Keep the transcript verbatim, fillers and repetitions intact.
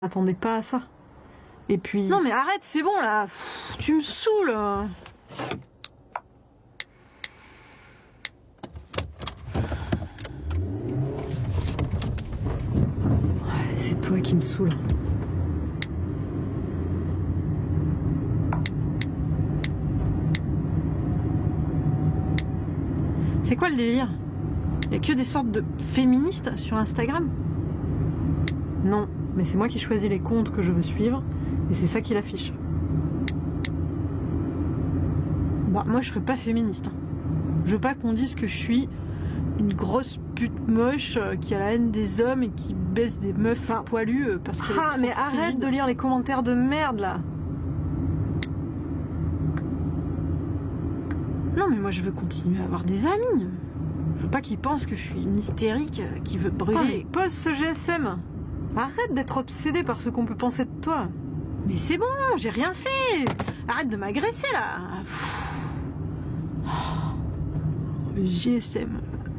m'attendais pas à ça. Et puis... Non mais arrête, c'est bon là. Pff, tu me saoules. C'est toi qui me saoule. C'est quoi le délire? Y a que des sortes de féministes sur Instagram? Non, mais c'est moi qui choisis les comptes que je veux suivre, et c'est ça qui l'affiche. Bah moi je serais pas féministe. Hein. Je veux pas qu'on dise que je suis une grosse pute moche euh, qui a la haine des hommes et qui baisse des meufs enfin, poilues euh, parce que... Ah mais arrête de lire les commentaires de merde là. Non mais moi je veux continuer à avoir des amis. Je veux pas qu'ils pensent que je suis une hystérique euh, qui veut brûler. Ah, pose ce G S M. Arrête d'être obsédé par ce qu'on peut penser de toi. Mais c'est bon, j'ai rien fait. Arrête de m'agresser là. Oh, G S M.